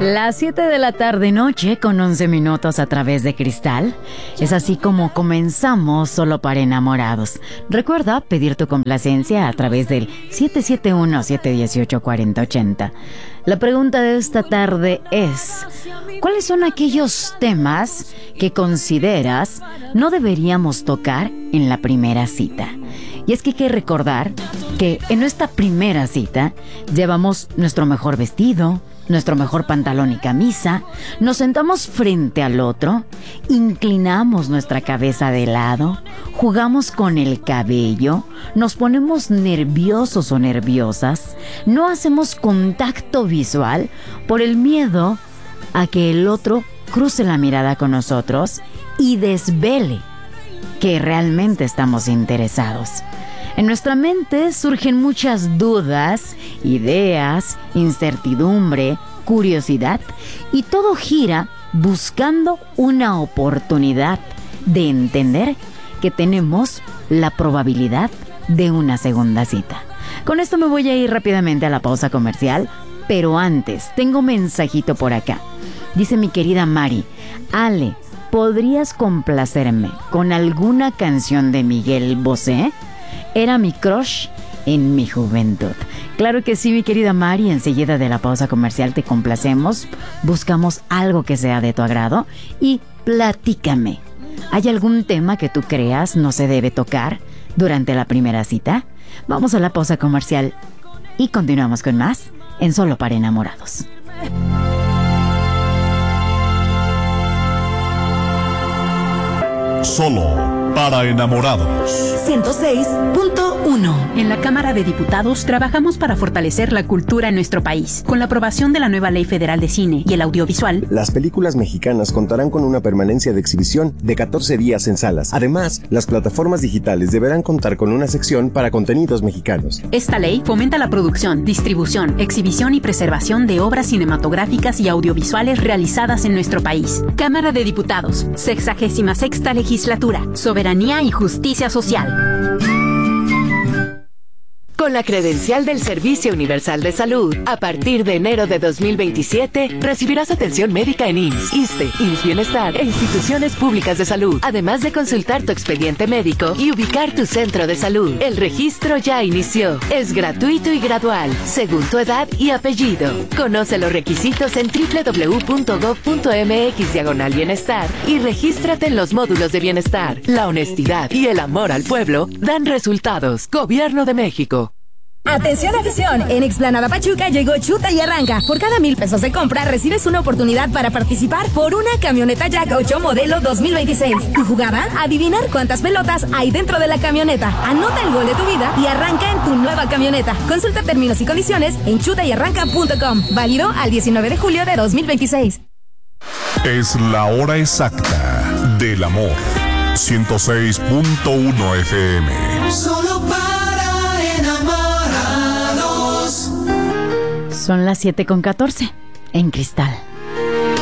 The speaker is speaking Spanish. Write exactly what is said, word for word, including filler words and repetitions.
Las siete de la tarde noche con once minutos a través de Cristal. Es así como comenzamos Solo para Enamorados. Recuerda pedir tu complacencia a través del siete siete uno, siete uno ocho, cuatro cero ocho cero. La pregunta de esta tarde es: ¿cuáles son aquellos temas que consideras no deberíamos tocar en la primera cita? Y es que hay que recordar que en nuestra primera cita llevamos nuestro mejor vestido, nuestro mejor pantalón y camisa, nos sentamos frente al otro, inclinamos nuestra cabeza de lado, jugamos con el cabello, nos ponemos nerviosos o nerviosas, no hacemos contacto visual por el miedo a que el otro cruce la mirada con nosotros y desvele que realmente estamos interesados. En nuestra mente surgen muchas dudas, ideas, incertidumbre, curiosidad, y todo gira buscando una oportunidad de entender que tenemos la probabilidad de una segunda cita. Con esto me voy a ir rápidamente a la pausa comercial, pero antes tengo un mensajito por acá. Dice mi querida Mari: Ale, ¿podrías complacerme con alguna canción de Miguel Bosé? Era mi crush en mi juventud. Claro que sí, mi querida Mari. Enseguida de la pausa comercial te complacemos. Buscamos algo que sea de tu agrado y platícame. ¿Hay algún tema que tú creas no se debe tocar durante la primera cita? Vamos a la pausa comercial y continuamos con más en Solo para Enamorados. Solo para enamorados. ciento seis punto uno. En la Cámara de Diputados trabajamos para fortalecer la cultura en nuestro país. Con la aprobación de la nueva Ley Federal de Cine y el Audiovisual, las películas mexicanas contarán con una permanencia de exhibición de catorce días en salas. Además, las plataformas digitales deberán contar con una sección para contenidos mexicanos. Esta ley fomenta la producción, distribución, exhibición y preservación de obras cinematográficas y audiovisuales realizadas en nuestro país. Cámara de Diputados, sexagésima sexta legislatura. Soberanía y justicia social. Con la credencial del Servicio Universal de Salud, a partir de enero de dos mil veintisiete, recibirás atención médica en I M S S, ISSSTE, I M S S Bienestar e instituciones públicas de salud, además de consultar tu expediente médico y ubicar tu centro de salud. El registro ya inició. Es gratuito y gradual, según tu edad y apellido. Conoce los requisitos en doble u doble u doble u punto gob punto eme equis diagonal bienestar y regístrate en los módulos de bienestar. La honestidad y el amor al pueblo dan resultados. Gobierno de México. Atención afición, en Explanada Pachuca llegó Chuta y Arranca. Por cada mil pesos de compra recibes una oportunidad para participar por una camioneta Jack ocho modelo dos mil veintiséis. Tu jugada, adivinar cuántas pelotas hay dentro de la camioneta. Anota el gol de tu vida y arranca en tu nueva camioneta. Consulta términos y condiciones en chuta y arranca punto com. Válido al diecinueve de julio de dos mil veintiséis. Es la hora exacta del amor. ciento seis punto uno F M. Solo para enamorados. Son las siete con catorce en Cristal.